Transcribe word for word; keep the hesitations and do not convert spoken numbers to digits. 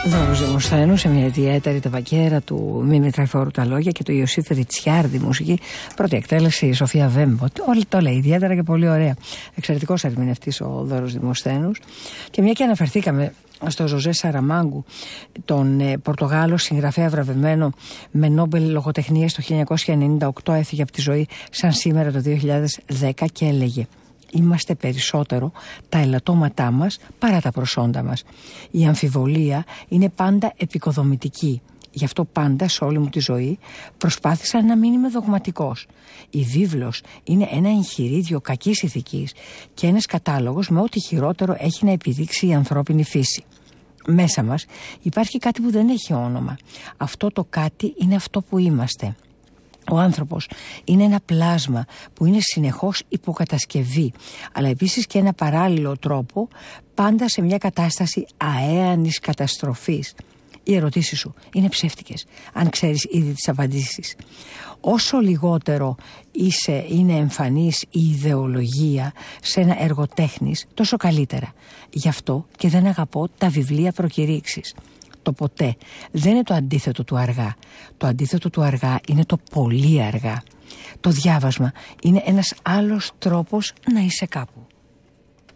Δώρος Δημοσθένου σε μια ιδιαίτερη ταβακέρα του Μη Μητραϊφόρου τα λόγια και του Ιωσήφ Ριτσιάρδη μουσική. Πρώτη εκτέλεση η Σοφία Βέμπο. Όλοι το λέει ιδιαίτερα και πολύ ωραία. Εξαιρετικός ερμηνευτής ο Δώρος Δημοσθένους. Και μια και αναφερθήκαμε στο Ζωζέ Σαραμάγκου, τον ε, Πορτογάλο συγγραφέα βραβευμένο με Νόμπελ λογοτεχνίας το χίλια εννιακόσια ενενήντα οκτώ, έφυγε από τη ζωή σαν σήμερα το δύο χιλιάδες δέκα και έλεγε: είμαστε περισσότερο τα ελαττώματά μας παρά τα προσόντα μας. Η αμφιβολία είναι πάντα επικοδομητική. Γι' αυτό πάντα σε όλη μου τη ζωή προσπάθησα να μην είμαι δογματικός. Η βίβλος είναι ένα εγχειρίδιο κακής ηθικής και ένας κατάλογος με ό,τι χειρότερο έχει να επιδείξει η ανθρώπινη φύση. Μέσα μας υπάρχει κάτι που δεν έχει όνομα. Αυτό το κάτι είναι αυτό που είμαστε. Ο άνθρωπος είναι ένα πλάσμα που είναι συνεχώς υποκατασκευή, αλλά επίσης και ένα παράλληλο τρόπο, πάντα σε μια κατάσταση αέανης καταστροφής. Οι ερωτήσεις σου είναι ψεύτικες, αν ξέρεις ήδη τις απαντήσεις. Όσο λιγότερο είσαι, είναι εμφανής η ιδεολογία σε ένα έργο τέχνης, τόσο καλύτερα. Γι' αυτό και δεν αγαπώ τα βιβλία προκηρύξεις. Το ποτέ δεν είναι το αντίθετο του αργά. Το αντίθετο του αργά είναι το πολύ αργά. Το διάβασμα είναι ένας άλλος τρόπος να είσαι κάπου.